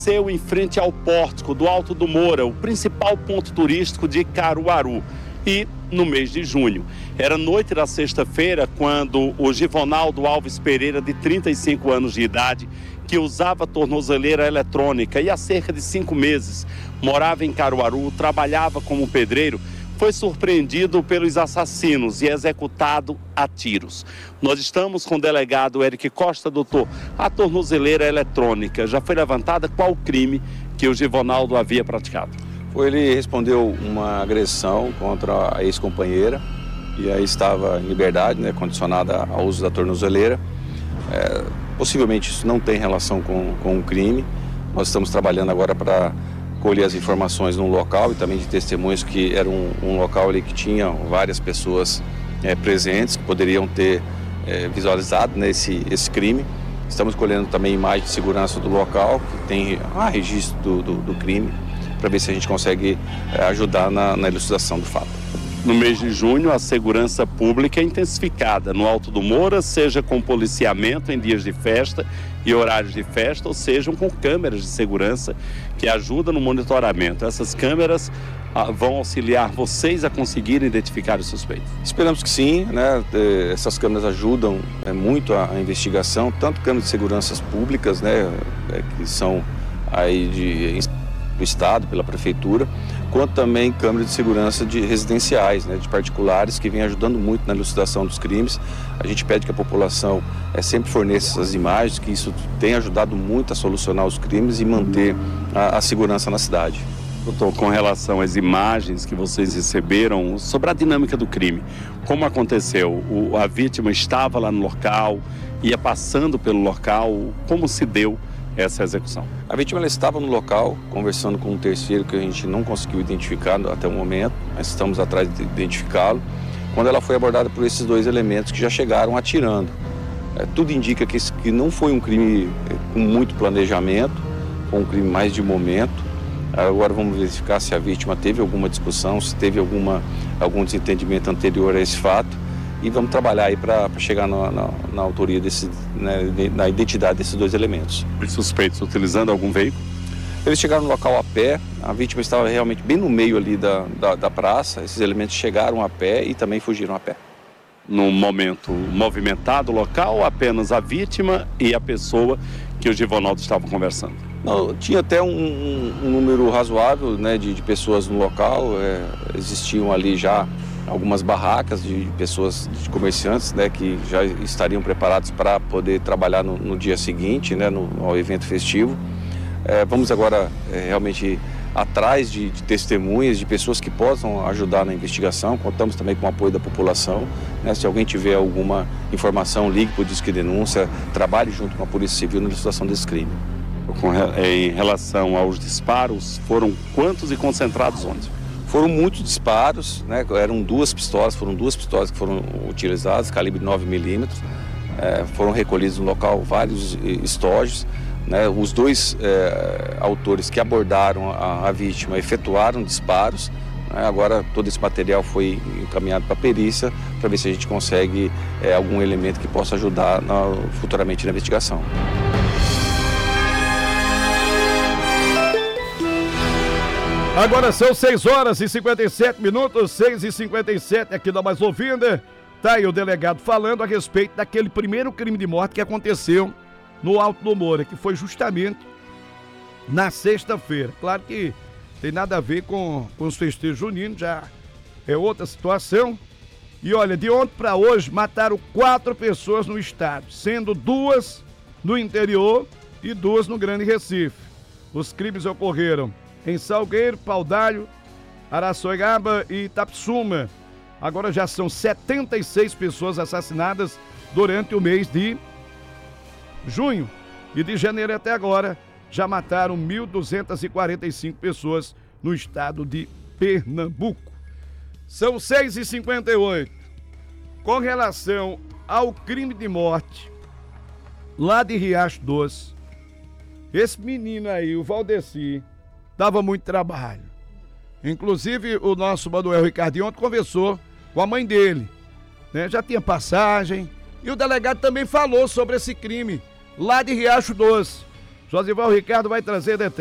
Aconteceu em frente ao pórtico do Alto do Moura, o principal ponto turístico de Caruaru. E no mês de junho. Era noite da sexta-feira quando o Givonaldo Alves Pereira, de 35 anos de idade, que usava tornozeleira eletrônica e há cerca de 5 meses morava em Caruaru, trabalhava como pedreiro, foi surpreendido pelos assassinos e executado a tiros. Nós estamos com o delegado Eric Costa. Doutor, a tornozeleira eletrônica já foi levantada? Qual o crime que o Givonaldo havia praticado? Ele respondeu uma agressão contra a ex-companheira e aí estava em liberdade, condicionada ao uso da tornozeleira. Possivelmente isso não tem relação com o crime. Nós estamos trabalhando agora para colher as informações no local e também de testemunhos, que era um local ali que tinha várias pessoas presentes que poderiam ter visualizado esse crime. Estamos colhendo também imagens de segurança do local, que tem registro do crime, para ver se a gente consegue ajudar na elucidação do fato. No mês de junho, a segurança pública é intensificada no Alto do Moura, seja com policiamento em dias de festa e horários de festa, ou seja com câmeras de segurança que ajudam no monitoramento. Essas câmeras vão auxiliar vocês a conseguirem identificar os suspeitos? Esperamos que sim, essas câmeras ajudam muito a investigação, tanto câmeras de seguranças públicas, que são aí do Estado, pela Prefeitura, quanto também câmeras de segurança residenciais, de particulares, que vem ajudando muito na elucidação dos crimes. A gente pede que a população sempre forneça essas imagens, que isso tem ajudado muito a solucionar os crimes e manter a segurança na cidade. Doutor, com relação às imagens que vocês receberam sobre a dinâmica do crime, como aconteceu? A vítima estava lá no local, ia passando pelo local, como se deu essa execução? A vítima ela estava no local, conversando com um terceiro que a gente não conseguiu identificar até o momento, mas estamos atrás de identificá-lo, quando ela foi abordada por esses dois elementos que já chegaram atirando. Tudo indica que não foi um crime com muito planejamento, foi um crime mais de momento. Agora vamos verificar se a vítima teve alguma discussão, se teve algum desentendimento anterior a esse fato, e vamos trabalhar aí para chegar na autoria na identidade desses dois elementos. Os suspeitos utilizando algum veículo? Eles chegaram no local a pé, a vítima estava realmente bem no meio ali da praça, esses elementos chegaram a pé e também fugiram a pé. Num momento movimentado local, ou apenas a vítima e a pessoa que o Givonaldo estava conversando? Não, tinha até um número razoável de pessoas no local, existiam ali já algumas barracas de pessoas, de comerciantes, que já estariam preparados para poder trabalhar no dia seguinte, ao evento festivo. Vamos agora realmente atrás de testemunhas, de pessoas que possam ajudar na investigação. Contamos também com o apoio da população. Se alguém tiver alguma informação, ligue para o Disque Denúncia, trabalhe junto com a Polícia Civil na elucidação desse crime. Em relação aos disparos, foram quantos e concentrados onde? Foram muitos disparos, foram duas pistolas que foram utilizadas, calibre 9mm, foram recolhidos no local vários estojos, os dois autores que abordaram a vítima efetuaram disparos, agora todo esse material foi encaminhado para a perícia, para ver se a gente consegue algum elemento que possa ajudar futuramente na investigação. Agora são 6h57, 6h57 aqui da Mais Ouvida. Tá aí o delegado falando a respeito daquele primeiro crime de morte que aconteceu no Alto do Moura, que foi justamente na sexta-feira. Claro que tem nada a ver com os festejos juninos, já é outra situação. E olha, de ontem para hoje mataram 4 pessoas no estado, sendo 2 no interior e 2 no Grande Recife. Os crimes ocorreram em Salgueiro, Paudalho, Araçoiaba e Itapsuma. Agora já são 76 pessoas assassinadas durante o mês de junho. E de janeiro até agora já mataram 1.245 pessoas no estado de Pernambuco. São 6h58. Com relação ao crime de morte lá de Riacho Doce, esse menino aí, o Valdeci, dava muito trabalho. Inclusive, o nosso Manuel Ricardinho ontem conversou com a mãe dele, já tinha passagem, e o delegado também falou sobre esse crime lá de Riacho Doce. Josival Ricardo vai trazer detalhes.